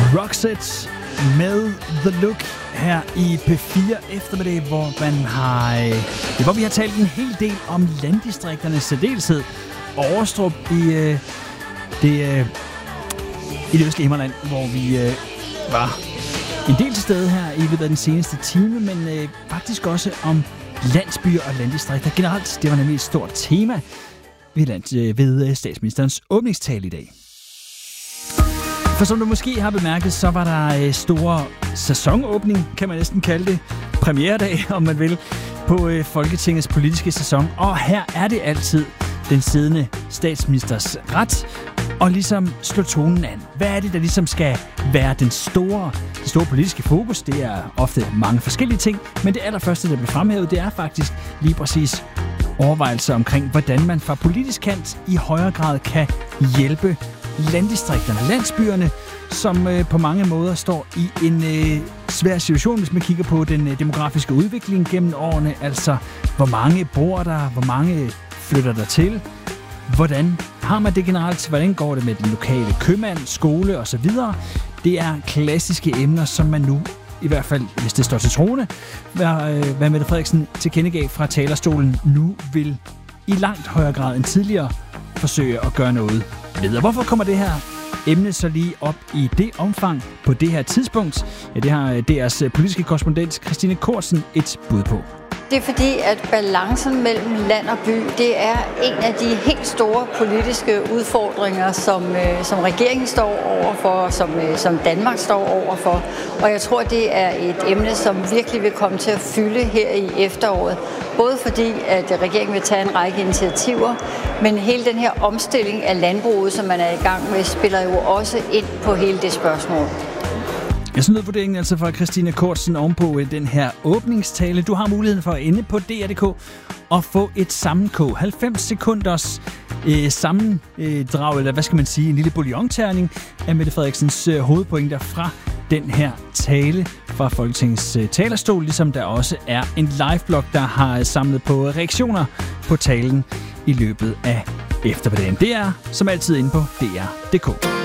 Roxette med The Look her i P4 eftermiddag, hvor vi har talt en hel del om landdistrikternes særdeleshed. Overstrup i det østlige Himmerland, hvor vi var en del til stede her i løbet af den seneste time, men faktisk også om landsbyer og landdistrikter generelt. Det var nemlig et stort tema ved statsministerens åbningstale i dag. For som du måske har bemærket, så var der store sæsonåbning, kan man næsten kalde det, premieredag, om man vil, på Folketingets politiske sæson. Og her er det altid den siddende statsministers ret og ligesom slå tonen an. Hvad er det, der ligesom skal være det store politiske fokus? Det er ofte mange forskellige ting, men det allerførste, der bliver fremhævet, det er faktisk lige præcis overvejelser omkring, hvordan man fra politisk kant i højere grad kan hjælpe landdistrikterne, landsbyerne, som på mange måder står i en svær situation, hvis man kigger på den demografiske udvikling gennem årene. Altså, hvor mange bor der, hvor mange flytter der til, hvordan har man det generelt, hvordan går det med den lokale købmand, skole osv. Det er klassiske emner, som man nu, i hvert fald hvis det står til troende, hvad Mette Frederiksen tilkendegav fra talerstolen, nu vil i langt højere grad end tidligere forsøge at gøre noget ved. Hvorfor kommer det her emne så lige op i det omfang på det her tidspunkt? Ja, det har deres politiske korrespondent Christine Kortsen et bud på. Det er fordi, at balancen mellem land og by, det er en af de helt store politiske udfordringer, som regeringen står overfor, som Danmark står overfor. Og jeg tror, det er et emne, som virkelig vil komme til at fylde her i efteråret. Både fordi, at regeringen vil tage en række initiativer, men hele den her omstilling af landbruget, som man er i gang med, spiller jo også ind på hele det spørgsmål. Jeg synes, at vurderingen altså fra Christine Kortsen ovenpå den her åbningstale. Du har muligheden for at ende på DR.dk og få et sammenkog. 90 sekunders sammendrag, eller hvad skal man sige, en lille bouillonterning af Mette Frederiksens hovedpointer fra den her tale fra Folketingets talerstol, ligesom der også er en liveblog, der har samlet på reaktioner på talen i løbet af eftermiddagen. Det er som altid inde på DR.dk.